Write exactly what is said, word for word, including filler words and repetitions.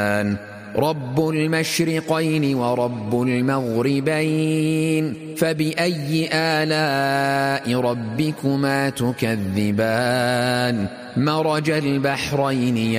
رب المشرقين ورب المغربين فبأي آلاء ربكما تكذبان مرج البحرين